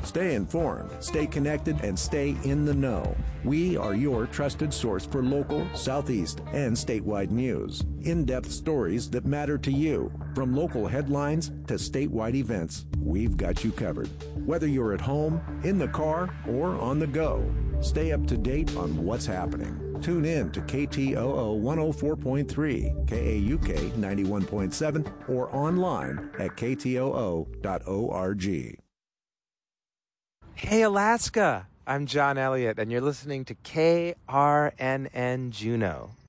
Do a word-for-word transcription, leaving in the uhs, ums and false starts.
Stay informed, stay connected, and stay in the know. We are your trusted source for local, Southeast, and statewide news. In-depth stories that matter to you. From local headlines to statewide events, we've got you covered. Whether you're at home, in the car, or on the go, stay up to date on what's happening. Tune in to K T O O one oh four point three, K A U K ninety-one point seven, or online at K T O O dot org. Hey, Alaska! I'm John Elliott, and you're listening to K R N N Juneau.